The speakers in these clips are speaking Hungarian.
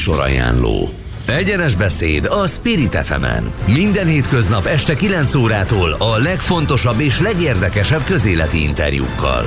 Műsorajánló. Egyenes beszéd a Spirit FM-en. Minden hétköznap este 9 órától a legfontosabb és legérdekesebb közéleti interjúkkal.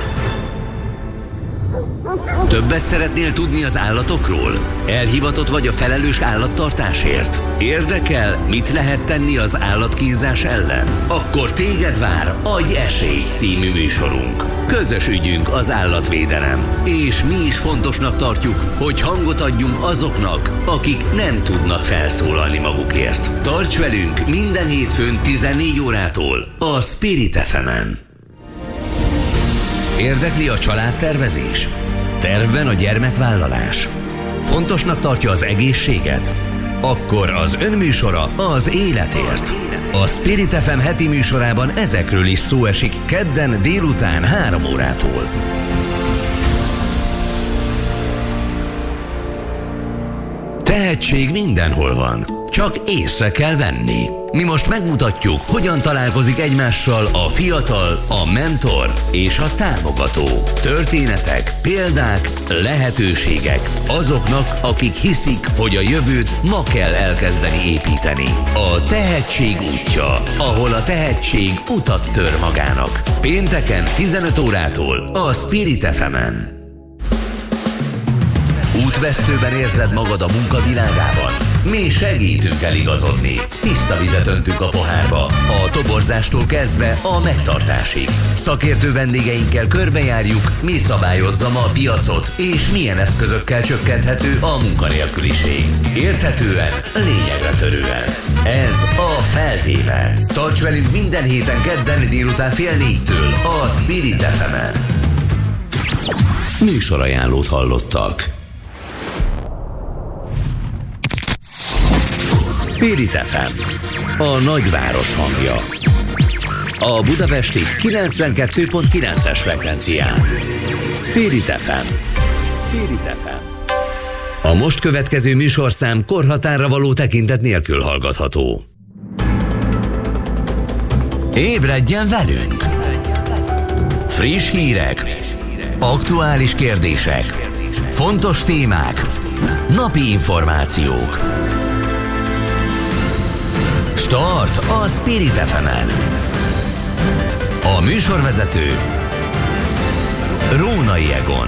Többet szeretnél tudni az állatokról? Elhivatott vagy a felelős állattartásért? Érdekel, mit lehet tenni az állatkínzás ellen? Akkor téged vár Adj esélyt című műsorunk. Közös ügyünk az állatvédelem. És mi is fontosnak tartjuk, hogy hangot adjunk azoknak, akik nem tudnak felszólalni magukért. Tarts velünk minden hétfőn 14 órától a Spirit FM-en. Érdekli a családtervezés? Tervben a gyermekvállalás? Fontosnak tartja az egészséget? Akkor az önműsora az életért. A Spirit FM heti műsorában ezekről is szó esik kedden délután 3 órától. Tehetség mindenhol van, csak észre kell venni. Mi most megmutatjuk, hogyan találkozik egymással a fiatal, a mentor és a támogató. Történetek, példák, lehetőségek azoknak, akik hiszik, hogy a jövőt ma kell elkezdeni építeni. A tehetség útja, ahol a tehetség utat tör magának. Pénteken 15 órától a Spirit FM-en. Útvesztőben érzed magad a munkavilágában? Mi segítünk eligazodni. Tiszta vizet öntünk a pohárba, a toborzástól kezdve a megtartásig. Szakértő vendégeinkkel körbejárjuk, mi szabályozza ma a piacot, és milyen eszközökkel csökkenthető a munkanélküliség. Érthetően, lényegre törően. Ez a Felvéve. Tarts velünk minden héten kedden délután 3:30 a Spirit FM-en. Műsorajánlót hallottak. Spirit FM, a nagyváros hangja. A budapesti 92.9-es frekvencián. Spirit FM. Spirit FM. A most következő műsorszám korhatárra való tekintet nélkül hallgatható. Ébredjen velünk! Friss hírek, aktuális kérdések, fontos témák, napi információk. Start a Spirit FM-en. A műsorvezető Rónai Egon.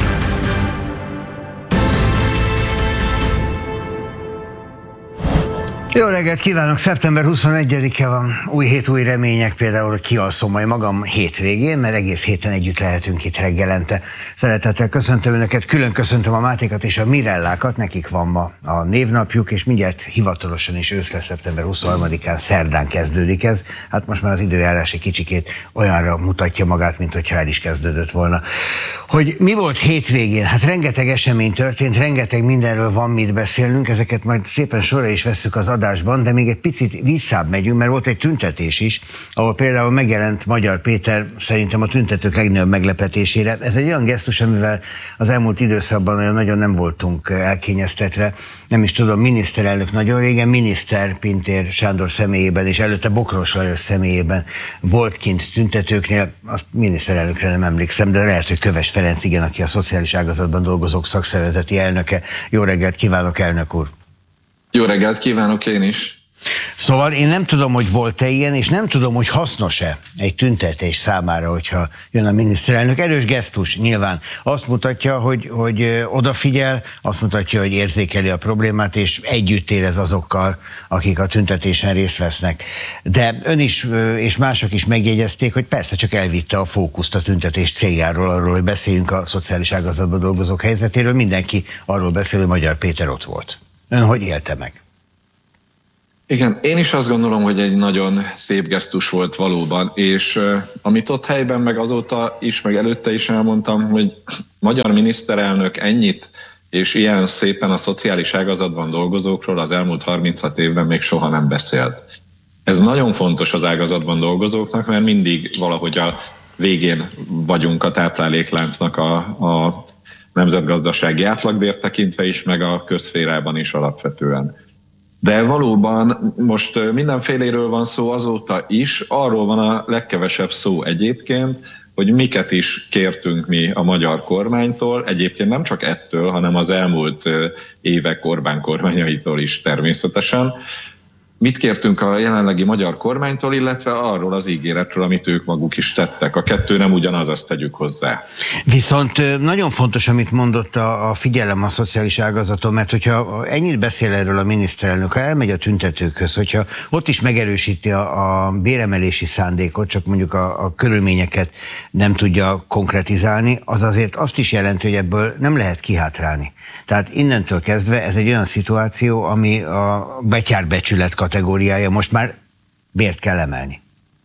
Jó reggelt kívánok! Szeptember 21-e van, új hét, új remények, például, hogy kialszom majd magam hétvégén, mert egész héten együtt lehetünk itt reggelente. Szeretettel köszöntöm Önöket, külön köszöntöm a Mátékat és a Mirellákat, nekik van ma a névnapjuk, és mindjárt hivatalosan is őszre szeptember 23-án szerdán kezdődik ez. Hát most már az időjárás egy kicsikét olyanra mutatja magát, mint hogyha el is kezdődött volna. Hogy mi volt hétvégén? Hát rengeteg esemény történt, rengeteg mindenről van mit beszélnünk, ezeket majd szépen sorra is vesszük az adásban, de még egy picit visszább megyünk, mert volt egy tüntetés is, ahol például megjelent Magyar Péter, szerintem a tüntetők legnagyobb meglepetésére. Ez egy olyan gesztus, amivel az elmúlt időszakban olyan nagyon nem voltunk elkényeztetve. Nem is tudom, miniszterelnök nagyon régen, miniszter Pintér Sándor személyében, és előtte Bokros Lajos személyében volt kint tüntetőknél, azt miniszterelnökre nem emlékszem, de lehet, hogy Köves Ferenc, igen, aki a szociális ágazatban dolgozók szakszervezeti elnöke. Jó reggelt kívánok, elnök úr! Jó reggelt kívánok én is! Szóval én nem tudom, hogy volt-e ilyen, és nem tudom, hogy hasznos-e egy tüntetés számára, hogyha jön a miniszterelnök. Erős gesztus nyilván. Azt mutatja, hogy odafigyel, azt mutatja, hogy érzékeli a problémát, és együtt érez azokkal, akik a tüntetésen részt vesznek. De ön is, és mások is megjegyezték, hogy persze csak elvitte a fókuszt a tüntetés céljáról, arról, hogy beszéljünk a szociális ágazatban dolgozók helyzetéről. Mindenki arról beszél, hogy Magyar Péter ott volt. Ön hogy élte meg? Igen, én is azt gondolom, hogy egy nagyon szép gesztus volt valóban, és amit ott helyben meg azóta is, meg előtte is elmondtam, hogy magyar miniszterelnök ennyit és ilyen szépen a szociális ágazatban dolgozókról az elmúlt 36 évben még soha nem beszélt. Ez nagyon fontos az ágazatban dolgozóknak, mert mindig valahogy a végén vagyunk a táplálékláncnak a nemzetgazdasági átlagbért tekintve is, meg a közszférában is alapvetően. De valóban most mindenféléről van szó azóta is, arról van a legkevesebb szó egyébként, hogy miket is kértünk mi a magyar kormánytól, egyébként nem csak ettől, hanem az elmúlt évek Orbán kormányaitól is természetesen. Mit kértünk a jelenlegi magyar kormánytól, illetve arról az ígéretről, amit ők maguk is tettek. A kettő nem ugyanaz, azt tegyük hozzá. Viszont nagyon fontos, amit mondott a figyelem a szociális ágazaton, mert hogyha ennyit beszél erről a miniszterelnök, ha elmegy a tüntetőkhöz, hogyha ott is megerősíti a béremelési szándékot, csak mondjuk a körülményeket nem tudja konkretizálni, az azért azt is jelenti, hogy ebből nem lehet kihátrálni. Tehát innentől kezdve ez egy olyan szituáció, ami a betyárbecsület kategóriája, most már bért kell emelni.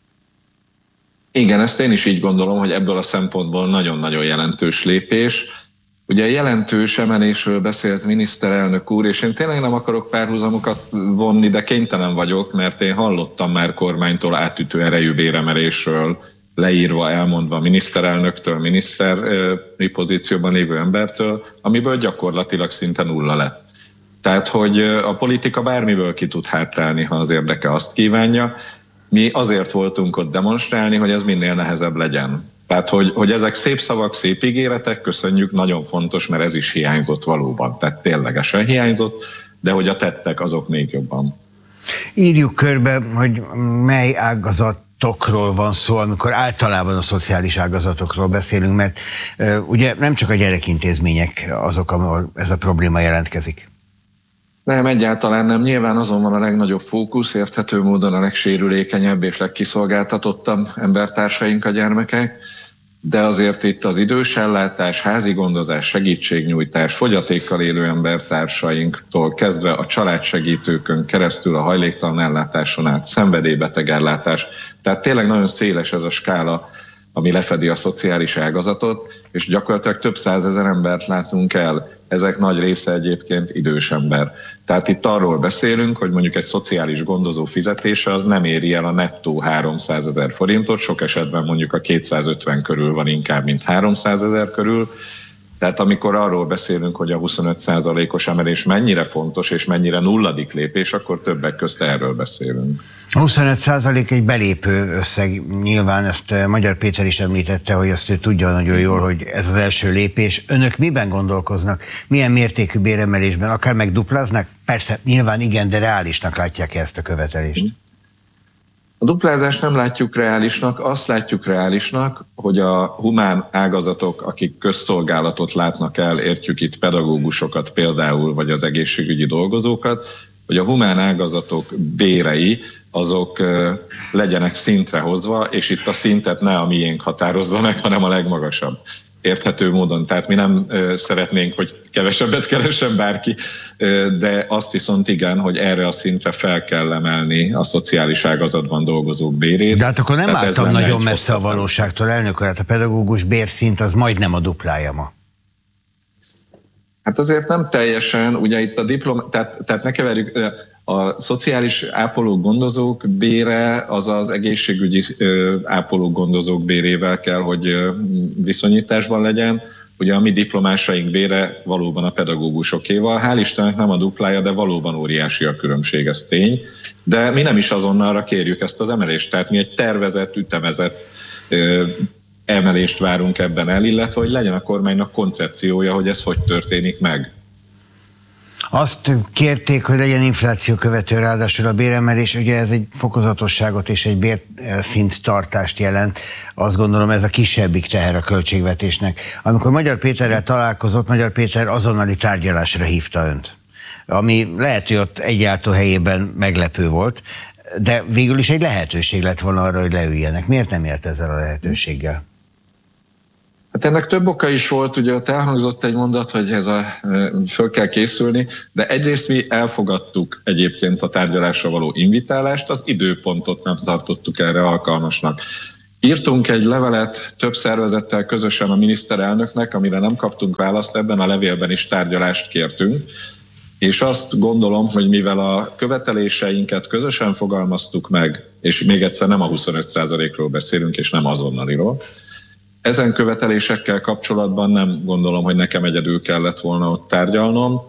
Igen, ezt én is így gondolom, hogy ebből a szempontból nagyon-nagyon jelentős lépés. Ugye jelentős emelésről beszélt miniszterelnök úr, és én tényleg nem akarok párhuzamokat vonni, de kénytelen vagyok, mert én hallottam már kormánytól átütő erejű béremelésről, leírva, elmondva miniszterelnöktől, miniszteri pozícióban lévő embertől, amiből gyakorlatilag szinte nulla lett. Tehát, hogy a politika bármiből ki tud hátrálni, ha az érdeke azt kívánja. Mi azért voltunk ott demonstrálni, hogy ez minél nehezebb legyen. Tehát, hogy ezek szép szavak, szép ígéretek, köszönjük, nagyon fontos, mert ez is hiányzott valóban. Tehát ténylegesen hiányzott, de hogy a tettek azok még jobban. Írjuk körbe, hogy mely ágazatokról van szó, amikor általában a szociális ágazatokról beszélünk, mert ugye nem csak a gyerekintézmények azok, ahol ez a probléma jelentkezik. Nem, egyáltalán nem. Nyilván azon van a legnagyobb fókusz, érthető módon a legsérülékenyebb és legkiszolgáltatottabb embertársaink, a gyermekek, de azért itt az idősellátás, házi gondozás, segítségnyújtás, fogyatékkal élő embertársainktól kezdve a családsegítőkön keresztül a hajléktalan ellátáson át, szenvedélybeteg ellátás. Tehát tényleg nagyon széles ez a skála, ami lefedi a szociális ágazatot, és gyakorlatilag több százezer embert látunk el. Ezek nagy része egyébként idős ember. Tehát itt arról beszélünk, hogy mondjuk egy szociális gondozó fizetése az nem éri el a nettó 300 000 forintot, sok esetben mondjuk a 250 körül van inkább, mint 300 000 körül. Tehát amikor arról beszélünk, hogy a 25%-os emelés mennyire fontos és mennyire nulladik lépés, akkor többek közt erről beszélünk. A 25% egy belépő összeg, nyilván ezt Magyar Péter is említette, hogy ezt ő tudja nagyon jól, hogy ez az első lépés. Önök miben gondolkoznak? Milyen mértékű béremelésben? Akár megdupláznak? Persze, nyilván igen, de reálisnak látják ezt a követelést? A duplázást nem látjuk reálisnak, azt látjuk reálisnak, hogy a humán ágazatok, akik közszolgálatot látnak el, értjük itt pedagógusokat például, vagy az egészségügyi dolgozókat, hogy a humán ágazatok bérei azok legyenek szintre hozva, és itt a szintet ne a miénk határozza meg, hanem a legmagasabb. Érthető módon. Tehát mi nem szeretnénk, hogy kevesebbet keressen bárki, de azt viszont igen, hogy erre a szintre fel kell emelni a szociális ágazatban dolgozók bérét. De hát akkor nem álltam nagyon messze a valóságtól, elnök úr, hát a pedagógus bérszint az majdnem a duplája ma. Hát azért nem teljesen, ugye itt a tehát ne keverjük, a szociális ápolók-gondozók bére az az egészségügyi ápolók-gondozók bérével kell, hogy viszonyításban legyen. Ugye a mi diplomásaink bére valóban a pedagógusokéval. Hál' Istennek nem a duplája, de valóban óriási a különbség, ez tény. De mi nem is azonnalra kérjük ezt az emelést, tehát mi egy tervezett, ütemezett emelést várunk ebben el, illetve hogy legyen a kormánynak koncepciója, hogy ez hogy történik meg. Azt kérték, hogy legyen infláció követő, ráadásul a béremelés, ugye ez egy fokozatosságot és egy bérszint tartást jelent. Azt gondolom, ez a kisebbik teher a költségvetésnek. Amikor Magyar Péterrel találkozott, Magyar Péter azonnali tárgyalásra hívta önt, ami lehet, hogy ott egyáltalán helyében meglepő volt, de végül is egy lehetőség lett volna arra, hogy leüljenek. Miért nem élt ezzel a lehetőséggel? Hát ennek több oka is volt, ugye ott elhangzott egy mondat, hogy föl kell készülni, de egyrészt mi elfogadtuk egyébként a tárgyalásra való invitálást, az időpontot nem tartottuk erre alkalmasnak. Írtunk egy levelet több szervezettel közösen a miniszterelnöknek, amire nem kaptunk választ, ebben a levélben is tárgyalást kértünk, és azt gondolom, hogy mivel a követeléseinket közösen fogalmaztuk meg, és még egyszer nem a 25%-ról beszélünk, és nem azonnaliról, ezen követelésekkel kapcsolatban nem gondolom, hogy nekem egyedül kellett volna ott tárgyalnom.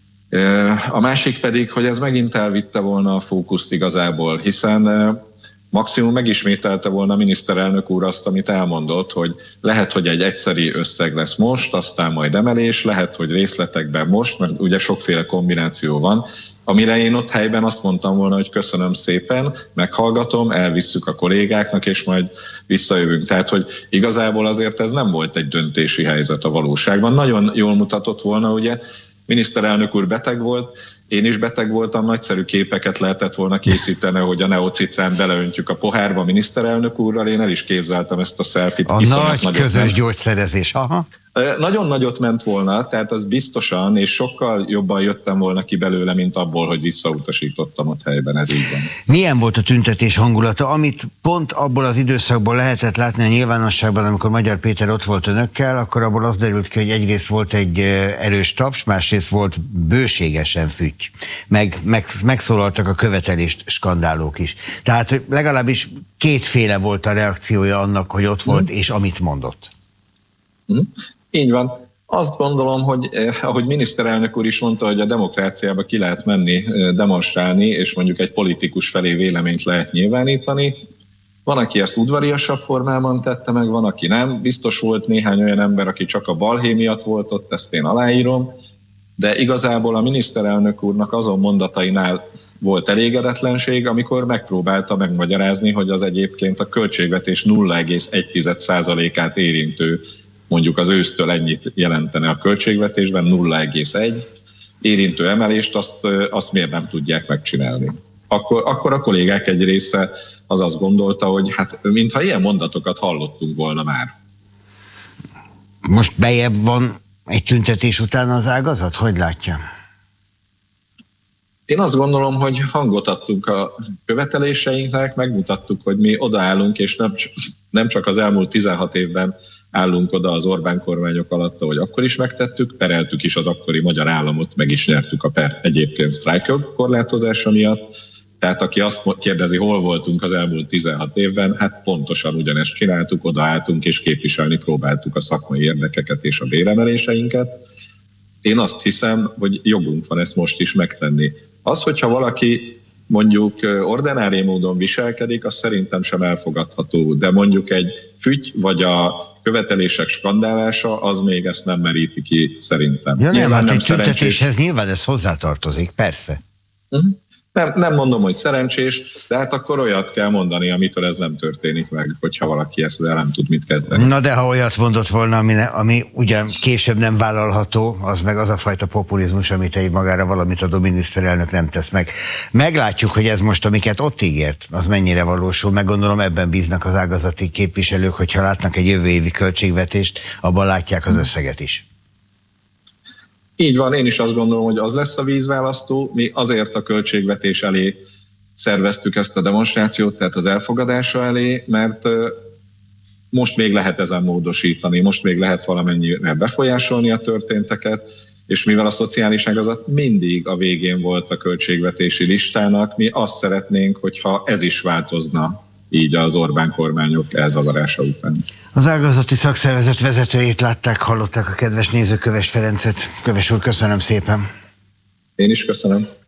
A másik pedig, hogy ez megint elvitte volna a fókuszt igazából, hiszen maximum megismételte volna a miniszterelnök úr azt, amit elmondott, hogy lehet, hogy egy egyszeri összeg lesz most, aztán majd emelés, lehet, hogy részletekben most, mert ugye sokféle kombináció van, amire én ott helyben azt mondtam volna, hogy köszönöm szépen, meghallgatom, elvisszük a kollégáknak, és majd visszajövünk. Tehát, hogy igazából azért ez nem volt egy döntési helyzet a valóságban. Nagyon jól mutatott volna, ugye, miniszterelnök úr beteg volt, én is beteg voltam, nagyszerű képeket lehetett volna készíteni, hogy a neocitrán beleöntjük a pohárba miniszterelnök úrral, én el is képzeltem ezt a selfie-t. A nagy közös gyógyszerezés, aha. Nagyon nagyot ment volna, tehát az biztosan, és sokkal jobban jöttem volna ki belőle, mint abból, hogy visszautasítottam ott helyben, ez így van. Milyen volt a tüntetés hangulata, amit pont abból az időszakból lehetett látni a nyilvánosságban, amikor Magyar Péter ott volt önökkel, akkor abból az derült ki, hogy egyrészt volt egy erős taps, másrészt volt bőségesen fütty. Megszólaltak a követelést skandálók is. Tehát legalábbis kétféle volt a reakciója annak, hogy ott volt, és amit mondott. Így van. Azt gondolom, hogy ahogy miniszterelnök úr is mondta, hogy a demokráciába ki lehet menni, demonstrálni, és mondjuk egy politikus felé véleményt lehet nyilvánítani. Van, aki ezt udvariasabb formában tette meg, van, aki nem. Biztos volt néhány olyan ember, aki csak a balhé miatt volt ott, ezt én aláírom. De igazából a miniszterelnök úrnak azon mondatainál volt elégedetlenség, amikor megpróbálta megmagyarázni, hogy az egyébként a költségvetés 0,1%-át érintő, mondjuk az ősztől ennyit jelentene a költségvetésben, 0,1 érintő emelést, azt miért nem tudják megcsinálni. Akkor a kollégák egy része az azt gondolta, hogy hát mintha ilyen mondatokat hallottunk volna már. Most bejebb van egy tüntetés után az ágazat? Hogy látja? Én azt gondolom, hogy hangot adtunk a követeléseinknek, megmutattuk, hogy mi odaállunk, és nem csak az elmúlt 16 évben állunk oda az Orbán kormányok alatt, ahogy akkor is megtettük, pereltük is az akkori magyar államot, meg is nyertük a pert egyébként sztrájkjog korlátozása miatt. Tehát aki azt kérdezi, hol voltunk az elmúlt 16 évben, hát pontosan ugyanezt csináltuk, odaálltunk és képviselni próbáltuk a szakmai érdekeket és a béremeléseinket. Én azt hiszem, hogy jogunk van ezt most is megtenni. Az, hogyha valaki mondjuk ordinári módon viselkedik, az szerintem sem elfogadható, de mondjuk egy fütty vagy a követelések skandálása, az még ezt nem meríti ki szerintem. Ja, nem, hát egy tüntetéshez nyilván ez hozzátartozik, persze. Nem mondom, hogy szerencsés, de hát akkor olyat kell mondani, amitől ez nem történik meg, hogyha valaki ezt nem tud mit kezdeni. Na de ha olyat mondott volna, ami ugyan később nem vállalható, az meg az a fajta populizmus, amit egy magára valamit adó miniszterelnök nem tesz meg. Meglátjuk, hogy ez most, amiket ott ígért, az mennyire valósul. Meggondolom, ebben bíznak az ágazati képviselők, hogyha látnak egy jövő évi költségvetést, abban látják az összeget is. Így van, én is azt gondolom, hogy az lesz a vízválasztó. Mi azért a költségvetés elé szerveztük ezt a demonstrációt, tehát az elfogadása elé, mert most még lehet ezen módosítani, most még lehet valamennyire befolyásolni a történteket, és mivel a szociális ágazat mindig a végén volt a költségvetési listának, mi azt szeretnénk, hogyha ez is változna így az Orbán kormányok elzavarása után. Az ágazati szakszervezet vezetőjét látták, hallották a kedves nézők, Köves Ferencet. Köves úr, köszönöm szépen. Én is köszönöm.